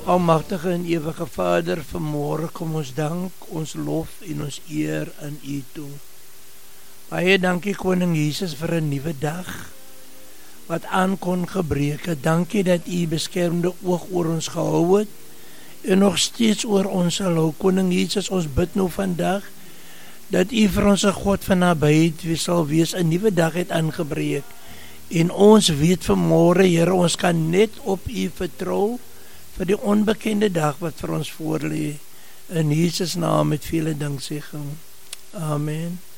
Almagtige en ewige Vader, vanmôre kom ons dank, ons lof en ons eer aan U toe. Baie dankie Koning Jesus vir 'n nuwe dag wat aan kon gebreek het. Dankie dat U beskermende oog oor ons gehou het en nog steeds oor ons sal hou. Koning Jesus, ons bid nou vandag dat U vir ons 'n God van nabyheid sal wees. 'n nuwe dag het aangebreek en ons weet vanmôre, Here, ons kan net op U vertrou vir die onbekende dag wat vir ons voorlê. In Jesus naam met vele danksegging. Amen.